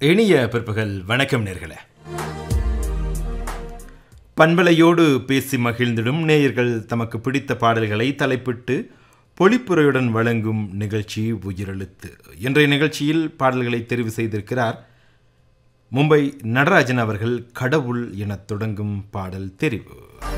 இனிய பிற்பகல் வணக்கம் நேர்களே. பண்பலையோடு பேசி மகிழ்ந்திடும் நேயர்கள் தமக்கு பிடித்த பாடல்களை தலைப்பிட்டு பொழிப்புரையுடன் வழங்கும் நிகழ்ச்சி உயிரெழுத்து. இன்றைய நிகழ்ச்சியில் பாடல்களை தெரிவு செய்திருக்கிறார் மும்பை நடராஜன் அவர்கள். கடவுள் என தொடங்கும் பாடல் தெரிவு.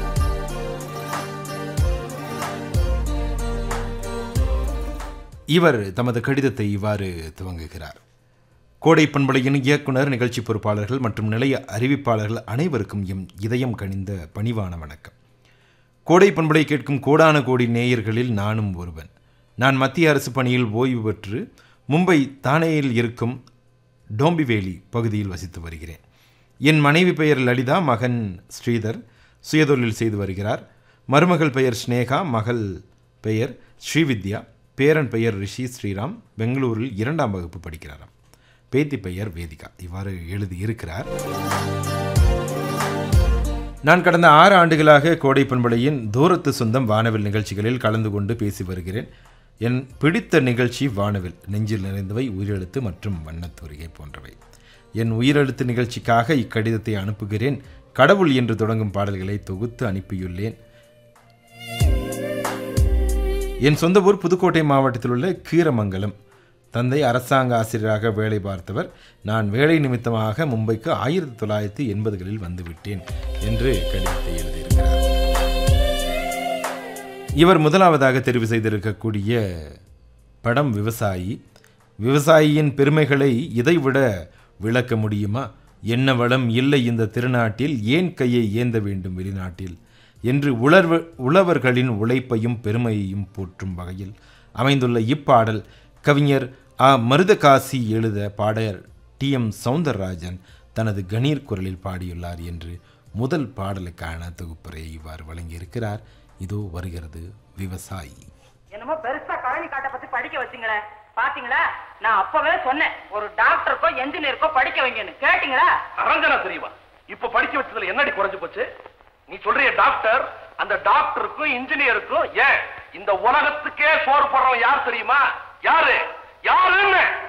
இவர் தமது கடிதத்தை இவ்வாறு துவங்குகிறார். கோடை பண்பலையின் இயக்குனர், நிகழ்ச்சி பொறுப்பாளர்கள் மற்றும் நிலைய அறிவிப்பாளர்கள் அனைவருக்கும் எம் இதயம் கனிந்த பணிவான வணக்கம். கோடை பண்பலை கேட்கும் கோடான கோடி நேயர்களில் நானும் ஒருவன். நான் மத்திய அரசு பணியில் ஓய்வு பெற்று மும்பை தானேயில் இருக்கும் டோம்பிவேலி பகுதியில் வசித்து வருகிறேன். என் மனைவி பெயர் லலிதா, மகன் ஸ்ரீதர் சுயதொழில் செய்து வருகிறார். மருமகள் பெயர் ஸ்னேகா, மகள் பெயர் ஸ்ரீவித்யா, பேரன் பெயர் ரிஷி ஸ்ரீராம், பெங்களூரில் 2ஆம் வகுப்பு படிக்கிறாராம். பேத்தி பெயர் வேதிகா. இவ்வாறு எழுதி இருக்கிறார். நான் கடந்த 6 ஆண்டுகளாக கோடை பண்பலையின் தூரத்து சொந்தம் வானவில் நிகழ்ச்சிகளில் கலந்து கொண்டு பேசி வருகிறேன். என் பிடித்த நிகழ்ச்சி வானவில், நெஞ்சில் நிறைந்தவை, உயிரெழுத்து மற்றும் வண்ணத்தூரிகை போன்றவை. என் உயிரெழுத்து நிகழ்ச்சிக்காக இக்கடிதத்தை அனுப்புகிறேன். கடவுள் என்று தொடங்கும் பாடல்களை தொகுத்து அனுப்பியுள்ளேன். என் சொந்த ஊர் புதுக்கோட்டை மாவட்டத்தில் உள்ள கீரமங்கலம். தந்தை அரசாங்க ஆசிரியராக வேலை பார்த்தவர். நான் வேலை நிமித்தமாக மும்பைக்கு 1980களில் வந்துவிட்டேன் என்று கடிதத்தை எழுதியிருக்கிறார். இவர் முதலாவதாக தெரிவு செய்திருக்கக்கூடிய படம் விவசாயி. விவசாயியின் பெருமைகளை இதைவிட விளக்க முடியுமா? என்ன வளம் இல்லை இந்த திருநாட்டில், ஏன் கையை ஏந்த வேண்டும் வெளிநாட்டில் என்று உழவர்களின் உழைப்பையும் பெருமையையும் போற்றும் வகையில் அமைந்துள்ள இப்பாடல் கவிஞர் மருதகாசி எழுத பாடகர் TM சௌந்தரராஜன் தனது கணீர் குரலில் பாடியுள்ளார் என்று முதல் பாடலுக்கான தொகுப்புரையை இவ்வாறு வழங்கியிருக்கிறார். இதோ வருகிறது விவசாயி. என்னமோ பெருசா கழனி காட்டை பத்தி படிக்க வச்சீங்களே, பாத்தீங்களா? நான் அப்பவே சொன்னேன், ஒரு டாக்டருக்கோ என்ஜினியருக்கோ படிக்க வைங்கன்னு. கேட்டீங்களா? அரஞ்சனா தெரியுமா? இப்ப படிக்க வச்சதுல என்னடி குறைஞ்சு போச்சு? நீ சொல்றிய டாக்டர், அந்த டாக்டருக்கும் இன்ஜினியருக்கும் ஏன் இந்த உலகத்துக்கே சோறு போடுறவன் யார் தெரியுமா? யாரு யாருன்னு